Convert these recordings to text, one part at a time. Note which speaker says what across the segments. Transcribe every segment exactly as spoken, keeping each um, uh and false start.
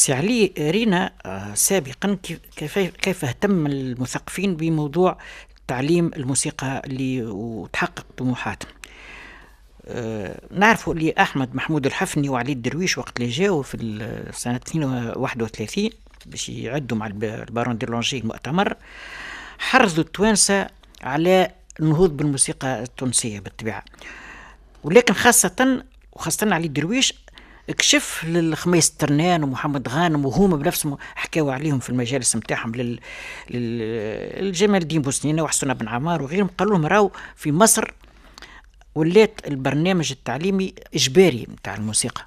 Speaker 1: سي علي، رينا سابقا كيف كيف اهتم المثقفين بموضوع تعليم الموسيقى اللي وتحقق طموحاتهم. أه نعرفوا اللي أحمد محمود الحفني وعلي الدرويش وقت اللي جاوا في سنة اثنين وواحد وثلاثين باش يعدوا مع البارون دي لونجي المؤتمر، حرضوا التوانسة على النهوض بالموسيقى التونسية بالطبيعة، ولكن خاصة وخاصة علي الدرويش اكشف للخميس ترنان ومحمد غانم وهما بنفسهم حكاوا عليهم في المجالس نتاعهم لل... للجمال الدين بوسنينة وحسن بن عمار وغيرهم، قالوا لهم راهو في مصر ولات البرنامج التعليمي إجباري نتاع الموسيقى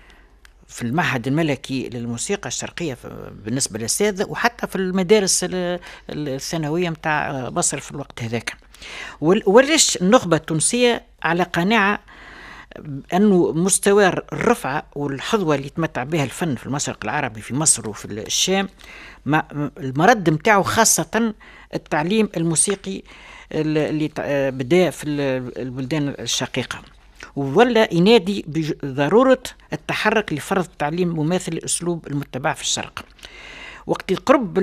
Speaker 1: في المعهد الملكي للموسيقى الشرقية بالنسبة للأساتذة، وحتى في المدارس الثانوية نتاع مصر في الوقت هذاك. وليش النخبة التونسية على قناعة أنه مستوى الرفعة والحظوة اللي يتمتع بها الفن في المشرق العربي في مصر وفي الشام، المرد متاعه خاصة التعليم الموسيقي اللي بدأ في البلدان الشقيقة، ولا ينادي بضرورة التحرك لفرض تعليم مماثل للأسلوب المتبع في الشرق. وقت قرب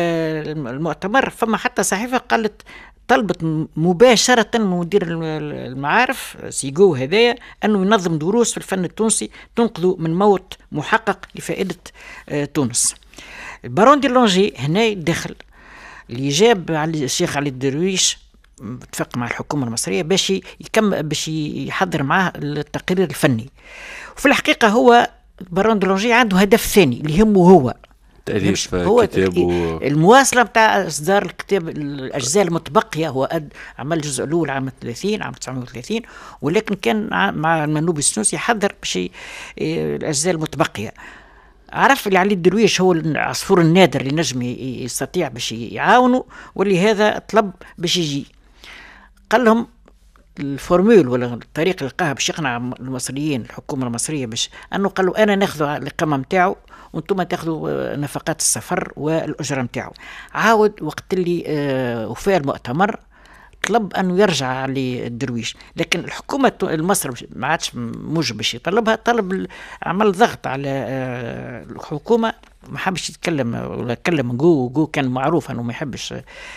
Speaker 1: المؤتمر فما حتى صحيفة قالت طلبت مباشرة من مدير المعارف سيجو هدايا أنه ينظم دروس في الفن التونسي تنقذ من موت محقق لفائدة تونس. البارون دي لونجي هنا يدخل اللي جاب على الشيخ علي الدرويش اتفق مع الحكومة المصرية باش يكمل باش يحضر معاه التقرير الفني، وفي الحقيقة هو البارون دي لونجي عنده هدف ثاني اللي يهمه هو
Speaker 2: تأليف
Speaker 1: هو
Speaker 2: كتاب و...
Speaker 1: المواصلة بتاع إصدار الكتاب الأجزاء المتبقية. هو أد عمل الجزء الأول عام ثلاثين عام تسعمائة وثلاثين، ولكن كان مع المنوب السنوسي يحضر بشيء الأجزاء المتبقية. عرف اللي علي الدرويش هو العصفور النادر اللي نجم يستطيع باش يعاونه، ولهذا طلب باش يجي. قال لهم الفورمول ولا الطريقة اللي لقاها باش يقنع المصريين الحكومة المصرية باش أنه قالوا أنا ناخذ الإقامة متاعه وانتم تاخذوا نفقات السفر والأجرة متاعه. عاود وقت اللي وفاء المؤتمر طلب أنه يرجع للدرويش، لكن الحكومة المصر ما عادش موجب باش يطلبها، طلب عمل ضغط على الحكومة، ما حبش يتكلم ولا كلم جو جو كان معروف أنه ما يحبش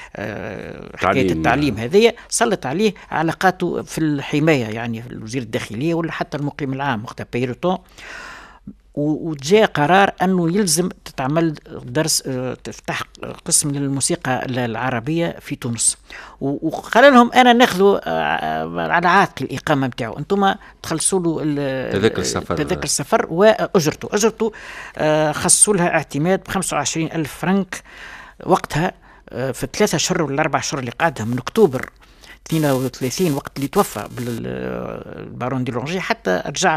Speaker 1: حكاية التعليم هذه، سلط عليه علاقاته في الحماية يعني الوزير الداخلية ولا حتى المقيم العام وقتها بيروتون، وجاء قرار أنه يلزم تتعمل درس تفتح قسم للموسيقى العربية في تونس، وقال لهم أنا ناخذ على عاتق الإقامة متاعه، أنتم تخلصوا له
Speaker 2: تذاكر السفر
Speaker 1: تذاكر السفر وأجرته أجرته خصوا لها اعتماد بخمسة وعشرين ألف فرنك وقتها في الثلاثة شهور ولا الأربع شهور اللي قعدها من أكتوبر اثنين وثلاثين وقت اللي توفى البارون دي لونجي حتى رجع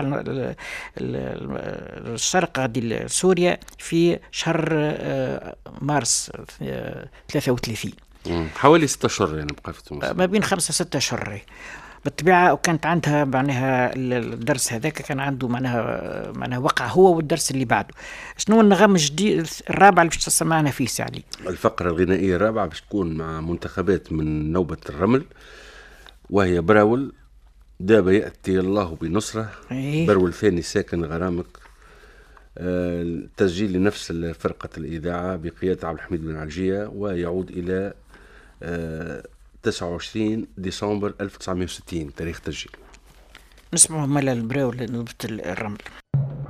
Speaker 1: الشرق غادي سوريا في شهر مارس ثلاثة وثلاثين،
Speaker 2: حوالي ستة شهور يعني بقى في تونس،
Speaker 1: ما بين خمسة ستة شهور بالطبيعة. وكانت عندها معناها الدرس هذاك كان عنده معناها معناها وقع هو والدرس اللي بعده. شنو النغم الجديد الرابع اللي باش تسمعنا فيه سي علي؟
Speaker 2: الفقرة الغنائية الرابعة باش تكون مع منتخبات من نوبة الرمل، وهي براول داب يأتي الله بنصرة،
Speaker 1: إيه؟
Speaker 2: برول ثاني ساكن غرامك، آه تسجيل لنفس فرقة الإذاعة بقيادة عبد الحميد بن عجية، ويعود إلى آه تسعة وعشرين ديسمبر ألف وتسعمائة وستين تاريخ تسجيل.
Speaker 1: نسمعوا ملل براول نوبة الرمل.